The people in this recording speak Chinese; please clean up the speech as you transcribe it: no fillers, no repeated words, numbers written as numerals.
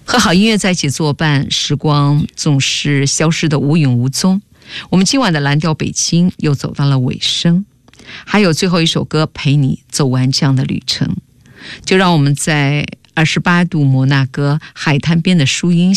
和好音乐在一起作伴，时光总是消失得无影无踪。我们今晚的蓝调北京又走到了尾声，还有最后一首歌陪你走完这样的旅程。就让我们在28度摩纳哥海滩边的树荫